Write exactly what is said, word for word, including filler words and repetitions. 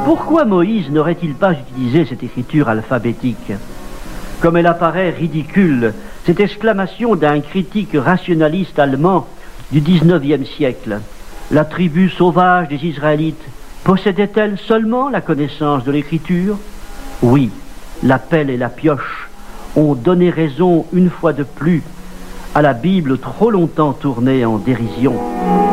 Pourquoi Moïse n'aurait-il pas utilisé cette écriture alphabétique? Comme elle apparaît ridicule, cette exclamation d'un critique rationaliste allemand du dix-neuvième siècle. La tribu sauvage des Israélites possédait-elle seulement la connaissance de l'écriture? Oui, la pelle et la pioche ont donné raison une fois de plus à la Bible trop longtemps tournée en dérision.